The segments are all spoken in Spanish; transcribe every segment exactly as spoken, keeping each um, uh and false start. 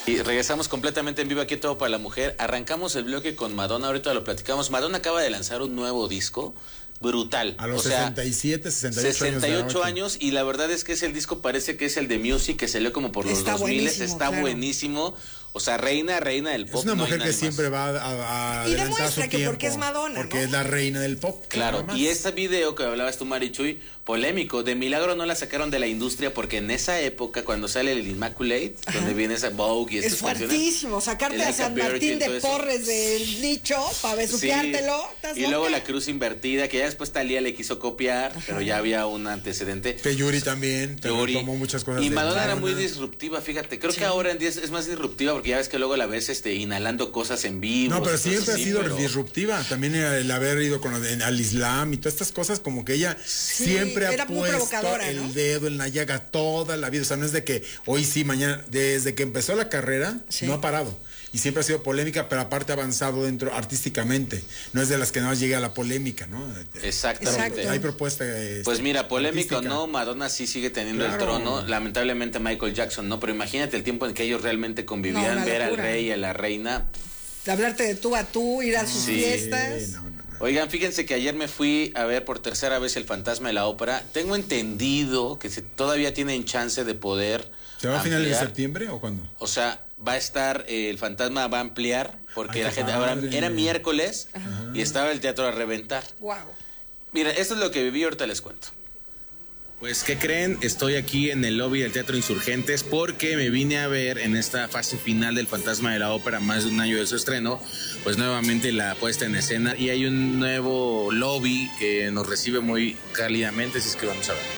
Y regresamos completamente en vivo aquí a Todo para la Mujer. Arrancamos el bloque con Madonna, ahorita lo platicamos. Madonna acaba de lanzar un nuevo disco brutal. A los o sea, sesenta y siete, sesenta y ocho sesenta y ocho años, años, y la verdad es que ese el disco parece que es el de Music, que salió como por los Está dos mil, buenísimo, está claro. buenísimo. O sea, reina, reina del pop. es una no hay mujer que nadie siempre más. va a, a Y adelantar demuestra su que tiempo. porque es Madonna, Porque ¿no? es la reina del pop. Claro, nada más. y este video que hablabas tú, Marichuy, polémico. De milagro no la sacaron de la industria porque en esa época, cuando sale el Immaculate, Ajá. donde viene esa Vogue y Es estas canciones, fuertísimo, sacarte el a Like a San Virgin, Martín todo de eso. Porres del nicho para besuqueártelo. ¿Estás y luego loca? la cruz invertida, que ya después Talía le quiso copiar, Ajá. pero ya había un antecedente. Que Yuri también te Yuri. tomó muchas cosas. Y de Madonna era Madonna. muy disruptiva, fíjate. Creo Sí. que ahora en día es, es más disruptiva porque ya ves que luego la ves este inhalando cosas en vivo. No, pero cosas siempre ha así, sido pero- disruptiva. También el haber ido con, en- al Islam y todas estas cosas, como que ella Sí, siempre era ha muy puesto provocadora, el ¿no? dedo en la llaga toda la vida. O sea, no es de que hoy sí, mañana. Desde que empezó la carrera, Sí. no ha parado. Y siempre ha sido polémica, pero aparte ha avanzado dentro artísticamente. No es de las que nada más llegue a la polémica, ¿no? Exactamente. Exacto. Hay propuesta. este, Pues mira, polémico artística. no, Madonna sí sigue teniendo Claro. el trono, lamentablemente Michael Jackson no, pero imagínate el tiempo en que ellos realmente convivían, No, una ver al locura. rey y a la reina. De hablarte de tú a tú, ir a sus Sí, fiestas. Sí, no, no, no. Oigan, fíjense que ayer me fui a ver por tercera vez El Fantasma de la Ópera. Tengo entendido que se, todavía tienen chance de poder ¿Se va a finales de ampliar. septiembre o cuándo? O sea, va a estar, eh, el fantasma va a ampliar, porque Ay, la qué gente, ahora, padre. era miércoles y estaba el teatro a reventar. Wow. Mira, esto es lo que viví, ahorita les cuento. Pues, ¿qué creen? Estoy aquí en el lobby del Teatro Insurgentes porque me vine a ver en esta fase final del Fantasma de la Ópera, más de un año de su estreno, pues nuevamente la puesta en escena, y hay un nuevo lobby que nos recibe muy cálidamente, así es que vamos a ver.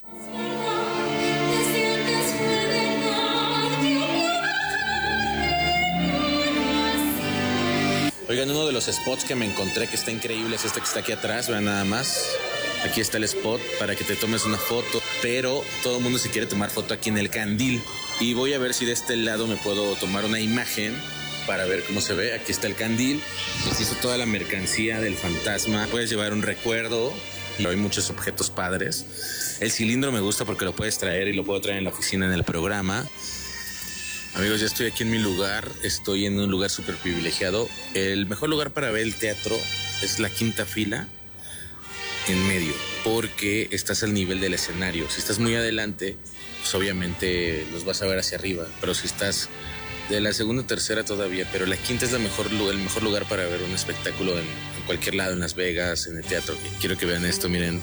Oigan, uno de los spots que me encontré que está increíble es este que está aquí atrás, vean nada más. Aquí está el spot para que te tomes una foto, pero todo el mundo se quiere tomar foto aquí en el candil. Y voy a ver si de este lado me puedo tomar una imagen para ver cómo se ve. Aquí está el candil, se hizo toda la mercancía del fantasma. Puedes llevar un recuerdo y hay muchos objetos padres. El cilindro me gusta porque lo puedes traer y lo puedo traer en la oficina en el programa. Amigos, ya estoy aquí en mi lugar, estoy en un lugar súper privilegiado. El mejor lugar para ver el teatro es la quinta fila en medio, porque estás al nivel del escenario. Si estás muy adelante, pues obviamente los vas a ver hacia arriba, pero si estás de la segunda o tercera todavía, pero la quinta es la mejor, el mejor lugar para ver un espectáculo en, en cualquier lado, en Las Vegas, en el teatro. Quiero que vean esto, miren.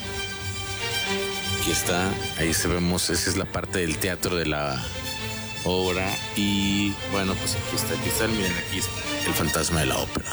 Aquí está, ahí se vemos, esa es la parte del teatro de la obra. Y bueno, pues aquí está, aquí está, miren, aquí está el Fantasma de la Ópera.